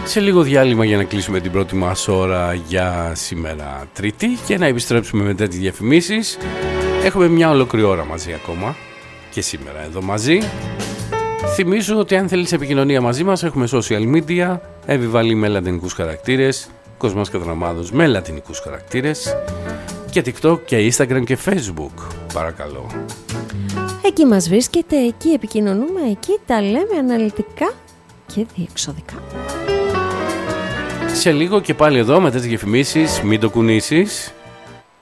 Σε λίγο διάλειμμα για να κλείσουμε την πρώτη μας ώρα για σήμερα Τρίτη και να επιστρέψουμε μετά τις διαφημίσεις. Έχουμε μια ολόκληρη ώρα μαζί ακόμα και σήμερα εδώ μαζί. Θυμίζω ότι αν θέλεις επικοινωνία μαζί μας έχουμε social media, Εβιβάλη με λατινικούς χαρακτήρες, Κοσμάς Κατραναμάδος με λατινικούς χαρακτήρες και TikTok και Instagram και Facebook, παρακαλώ. Εκεί μας βρίσκεται, εκεί επικοινωνούμε, εκεί τα λέμε αναλυτικά και διεξοδικά. Σε λίγο και πάλι εδώ με τις διαφημίσεις, μην το κουνήσεις.